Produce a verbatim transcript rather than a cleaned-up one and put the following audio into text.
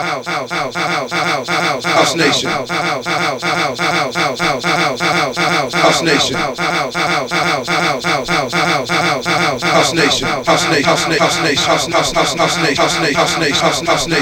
House Nation, House Nation, House Nation, House Nation, House Nation, House Nation, House Nation, House Nation, House Nation, House Nation, House Nation, House Nation.